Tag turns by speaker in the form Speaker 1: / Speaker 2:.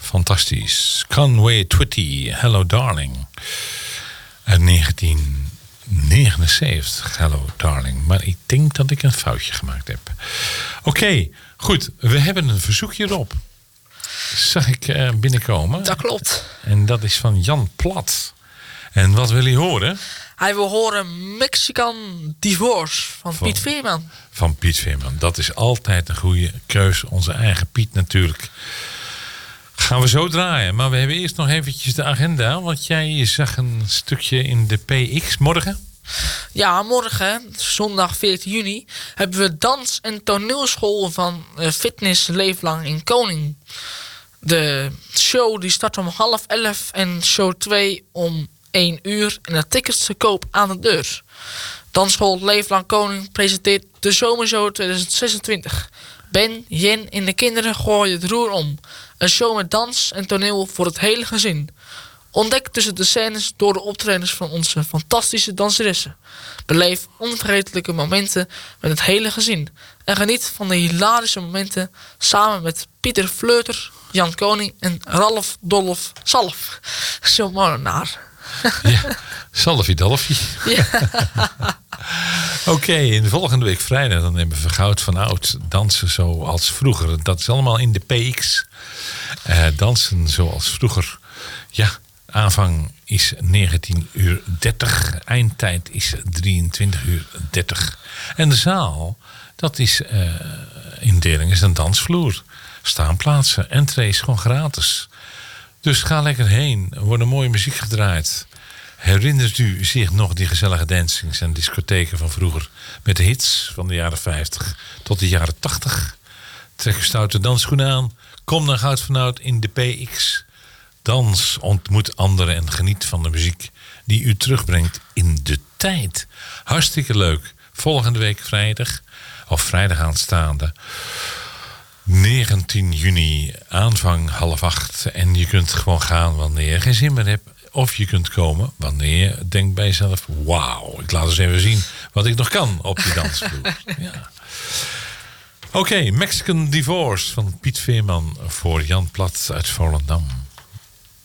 Speaker 1: Fantastisch. Conway Twitty, Hello Darling. Uit 1979, Hello Darling. Maar ik denk dat ik een foutje gemaakt heb. Oké, goed. We hebben een verzoekje erop. Zag ik binnenkomen.
Speaker 2: Dat klopt.
Speaker 1: En dat is van Jan Plat. En wat wil hij horen?
Speaker 2: Hij wil horen Mexican Divorce van Piet Veerman.
Speaker 1: Van Piet Veerman. Dat is altijd een goede keuze. Onze eigen Piet natuurlijk. Gaan we zo draaien. Maar we hebben eerst nog eventjes de agenda. Want jij zag een stukje in de PX morgen.
Speaker 2: Ja, morgen, zondag 14 juni, hebben we dans- en toneelschool van Fitness Leeflang in Koning. De show die start om 10:30 en show 2 om 1 uur. En de tickets te koop aan de deur. Dansschool Leeflang Koning presenteert de Zomershow 2026. Ben, Jen en de kinderen gooien het roer om. Een show met dans en toneel voor het hele gezin. Ontdek tussen de scènes door de optredens van onze fantastische danseressen. Beleef onvergetelijke momenten met het hele gezin. En geniet van de hilarische momenten samen met Pieter Fleuter, Jan Koning en Ralf Dolf Salf. Zo'n molenaar.
Speaker 1: Ja, Salfie-Dalfie.
Speaker 2: Ja.
Speaker 1: Oké, in de volgende week vrijdag dan hebben we Goud van Oud. Dansen zoals vroeger. Dat is allemaal in de PX. Dansen zoals vroeger. Ja, aanvang is 19:30. Eindtijd is 23:30. En de zaal, dat is indeling is een dansvloer. Staanplaatsen. Entree is gewoon gratis. Dus ga lekker heen. Er wordt mooie muziek gedraaid. Herinnert u zich nog die gezellige dancings en discotheken van vroeger? Met de hits van de jaren 50 tot de jaren 80. Trek uw stoute dansschoenen aan. Kom naar Goud van Oud in de PX. Dans, ontmoet anderen en geniet van de muziek die u terugbrengt in de tijd. Hartstikke leuk. Volgende week vrijdag, of vrijdag aanstaande, 19 juni, aanvang 7:30. En je kunt gewoon gaan wanneer je geen zin meer hebt. Of je kunt komen wanneer je denkt bij jezelf, wauw, ik laat eens even zien wat ik nog kan op die dansvloer. Ja. Oké, Mexican Divorce van Piet Veerman voor Jan Plat uit Volendam.